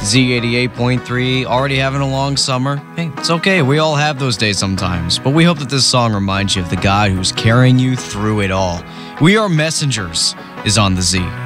Z88.3, already having a long summer. Hey, it's okay. We all have those days sometimes. But we hope that this song reminds you of the God who's carrying you through it all. We Are Messengers is on the Z.